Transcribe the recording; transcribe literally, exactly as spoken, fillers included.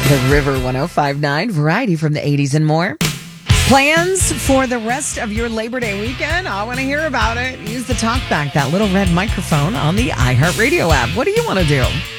The River one oh five point nine, variety from the eighties and more. Plans for the rest of your Labor Day weekend? I want to hear about it. Use the talkback, that little red microphone on the iHeartRadio app. What do you want to do?